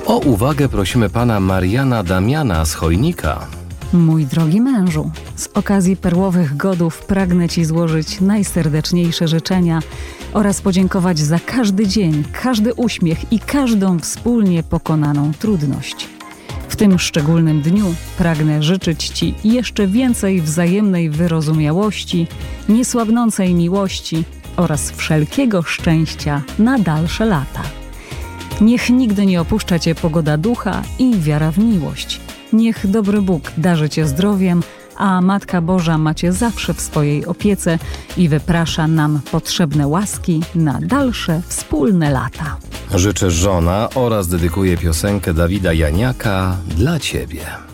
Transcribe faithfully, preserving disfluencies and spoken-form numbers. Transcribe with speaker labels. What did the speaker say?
Speaker 1: O uwagę prosimy pana Mariana Damiana z Chojnika.
Speaker 2: Mój drogi mężu, z okazji perłowych godów pragnę Ci złożyć najserdeczniejsze życzenia oraz podziękować za każdy dzień, każdy uśmiech i każdą wspólnie pokonaną trudność. W tym szczególnym dniu pragnę życzyć Ci jeszcze więcej wzajemnej wyrozumiałości, niesłabnącej miłości oraz wszelkiego szczęścia na dalsze lata. Niech nigdy nie opuszcza Cię pogoda ducha i wiara w miłość. Niech dobry Bóg darzy Cię zdrowiem, a Matka Boża ma Cię zawsze w swojej opiece i wyprasza nam potrzebne łaski na dalsze wspólne lata.
Speaker 1: Życzę żona oraz dedykuję piosenkę Dawida Janiaka dla Ciebie.